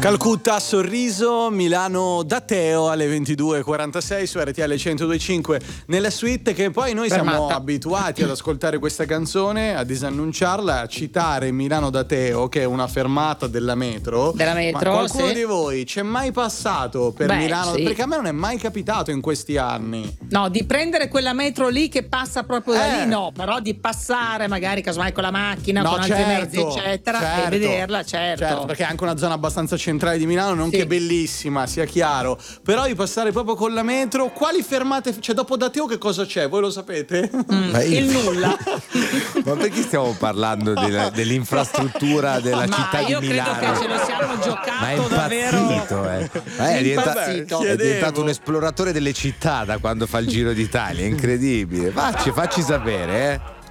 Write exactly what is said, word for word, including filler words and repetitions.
Calcutta, Sorriso, Milano da Teo alle ventidue e quarantasei su R T L centodue e cinque nella suite, che poi noi siamo Fermata. abituati ad ascoltare questa canzone, a disannunciarla, a citare Milano da Teo, che è una fermata della metro. Della metro, Ma qualcuno sì. di voi c'è mai passato per Beh, Milano? sì. Perché a me non è mai capitato in questi anni. No, di prendere quella metro lì che passa proprio da Eh. lì, no, però di passare magari casomai con la macchina, No, con altri certo, mezzi, eccetera, certo. e vederla, certo. Certo, perché è anche una zona abbastanza centrale di Milano, non Sì. che bellissima, sia chiaro. Però di passare proprio con la metro, quali fermate, cioè dopo da Teo che cosa c'è? Voi lo sapete? Mm, Ma io- il nulla. Ma perché stiamo parlando della- dell'infrastruttura della Ma città io di credo Milano? che ce lo siamo giocato Ma è davvero. impazzito, eh. Eh, è, diventa- Impazzito. è Chiedevo. diventato un esploratore delle città da quando fa il Giro d'Italia, è incredibile. Facci, facci sapere, eh.